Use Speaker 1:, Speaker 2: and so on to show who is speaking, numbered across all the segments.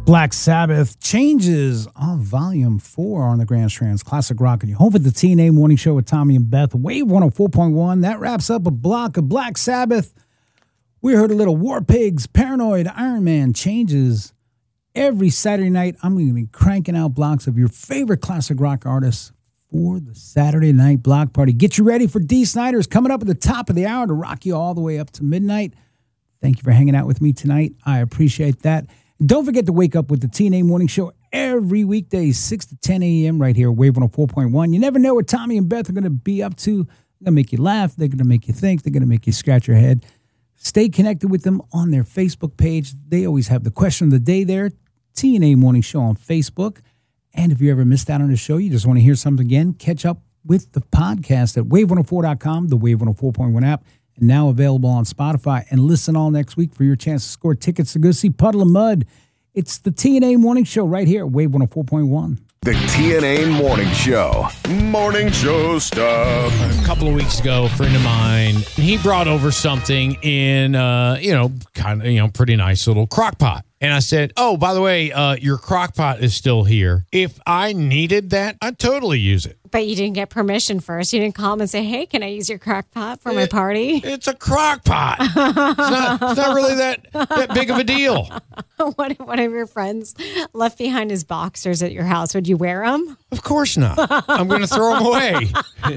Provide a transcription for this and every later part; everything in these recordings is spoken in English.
Speaker 1: Black Sabbath Changes on Volume 4 on the Grand Strands Classic Rock. And you're home at the TNA Morning Show with Tommy and Beth. Wave 104.1. That wraps up a block of Black Sabbath. We heard a little War Pigs, Paranoid, Iron Man, Changes. Every Saturday night, I'm going to be cranking out blocks of your favorite classic rock artists for the Saturday night block party. Get you ready for Dee Snider's coming up at the top of the hour to rock you all the way up to midnight. Thank you for hanging out with me tonight. I appreciate that. Don't forget to wake up with the TNA Morning Show every weekday, 6 to 10 a.m. right here at Wave 104.1. You never know what Tommy and Beth are going to be up to. They're going to make you laugh. They're going to make you think. They're going to make you scratch your head. Stay connected with them on their Facebook page. They always have the question of the day there, TNA Morning Show on Facebook. And if you ever missed out on the show, you just want to hear something again, catch up with the podcast at wave104.com, the Wave 104.1 app. And now available on Spotify. And listen all next week for your chance to score tickets to go see Puddle of Mud. It's the TNA Morning Show right here at Wave 104.1.
Speaker 2: The TNA Morning Show. Morning show stuff.
Speaker 3: A couple of weeks ago, a friend of mine, he brought over something in, pretty nice little crock pot. And I said, oh, by the way, your crock pot is still here. If I needed that, I'd totally use it.
Speaker 4: But you didn't get permission first. You didn't call him and say, hey, can I use your crock pot for my party?
Speaker 3: It's a crock pot. It's not really that big of a deal.
Speaker 4: One of your friends left behind his boxers at your house. Would you wear them?
Speaker 3: Of course not. I'm going to throw them away.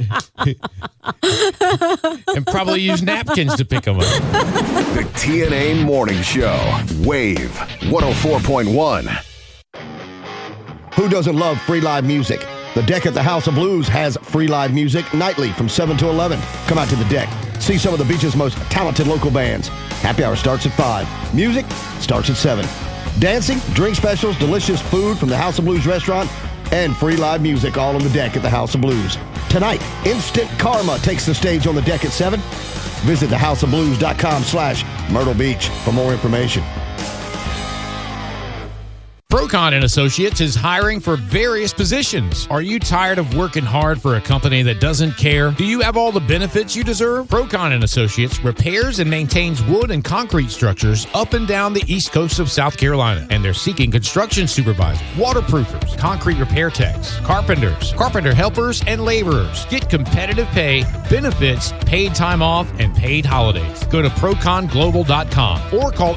Speaker 3: And probably use napkins to pick them up.
Speaker 2: The TNA Morning Show. Wave 104.1.
Speaker 5: Who doesn't love free live music? The Deck at the House of Blues has free live music nightly from 7 to 11. Come out to the Deck. See some of the beach's most talented local bands. Happy hour starts at 5. Music starts at 7. Dancing, drink specials, delicious food from the House of Blues restaurant, and free live music all on the Deck at the House of Blues. Tonight, Instant Karma takes the stage on the Deck at 7. Visit thehouseofblues.com/Myrtle Beach for more information.
Speaker 3: Procon and Associates is hiring for various positions. Are you tired of working hard for a company that doesn't care? Do you have all the benefits you deserve? Procon and Associates repairs and maintains wood and concrete structures up and down the east coast of South Carolina. And they're seeking construction supervisors, waterproofers, concrete repair techs, carpenters, carpenter helpers, and laborers. Get competitive pay, benefits, paid time off, and paid holidays. Go to proconglobal.com or call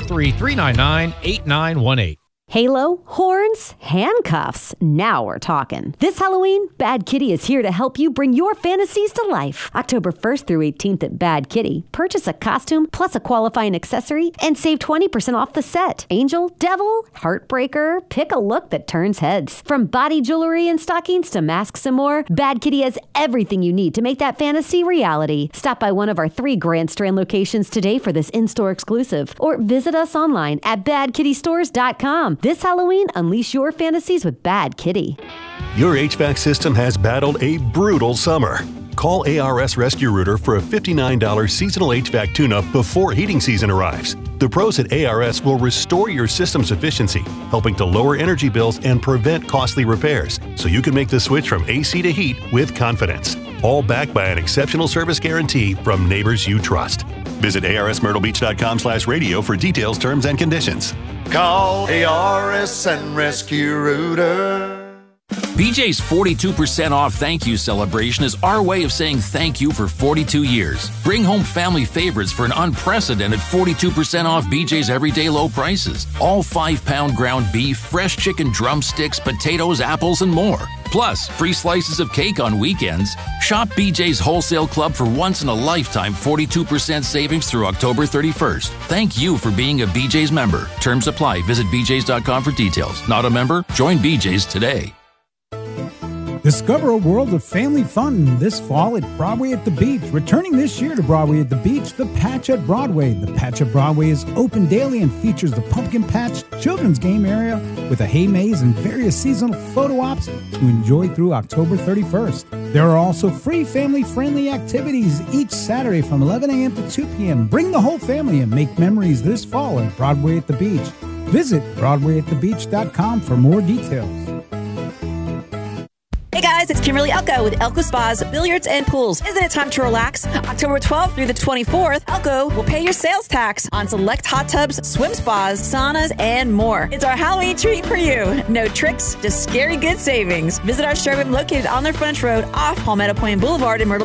Speaker 3: 843-399-8918.
Speaker 6: Halo, horns, handcuffs. Now we're talking. This Halloween, Bad Kitty is here to help you bring your fantasies to life. October 1st through 18th at Bad Kitty. Purchase a costume plus a qualifying accessory and save 20% off the set. Angel, devil, heartbreaker, pick a look that turns heads. From body jewelry and stockings to masks and more, Bad Kitty has everything you need to make that fantasy reality. Stop by one of our 3 Grand Strand locations today for this in-store exclusive, or visit us online at badkittystores.com. This Halloween, unleash your fantasies with Bad Kitty.
Speaker 7: Your HVAC system has battled a brutal summer. Call ARS Rescue Rooter for a $59 seasonal HVAC tune-up before heating season arrives. The pros at ARS will restore your system's efficiency, helping to lower energy bills and prevent costly repairs, so you can make the switch from AC to heat with confidence. All backed by an exceptional service guarantee from neighbors you trust. Visit arsmyrtlebeach.com/radio for details, terms, and conditions.
Speaker 8: Call ARS and Rescue Rooter.
Speaker 9: BJ's 42% off thank you celebration is our way of saying thank you for 42 years. Bring home family favorites for an unprecedented 42% off BJ's everyday low prices. All 5-pound ground beef, fresh chicken drumsticks, potatoes, apples, and more. Plus, free slices of cake on weekends. Shop BJ's Wholesale Club for once-in-a-lifetime 42% savings through October 31st. Thank you for being a BJ's member. Terms apply. Visit bjs.com for details. Not a member? Join BJ's today.
Speaker 1: Discover a world of family fun this fall at Broadway at the Beach. Returning this year to Broadway at the Beach, The Patch at Broadway. The Patch at Broadway is open daily and features the Pumpkin Patch children's game area with a hay maze and various seasonal photo ops to enjoy through October 31st. There are also free family-friendly activities each Saturday from 11 a.m. to 2 p.m. Bring the whole family and make memories this fall at Broadway at the Beach. Visit BroadwayAtTheBeach.com for more details.
Speaker 10: Hey guys, guys, it's Kimberly Elko with Elko Spas, Billiards, and Pools. Isn't it time to relax? October 12th through the 24th, Elko will pay your sales tax on select hot tubs, swim spas, saunas, and more. It's our Halloween treat for you. No tricks, just scary good savings. Visit our showroom located on their frontage road off Palmetto Point Boulevard in Myrtle